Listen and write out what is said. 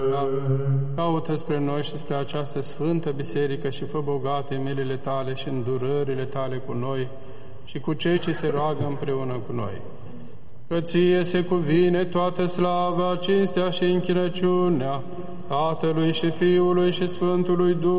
Caută spre noi și spre această sfântă biserică și fă bogate milele tale și îndurările tale cu noi și cu cei ce se roagă împreună cu noi. Că ție se cuvine toată slava, cinstea și închinăciunea Tatălui și Fiului și Sfântului Duh,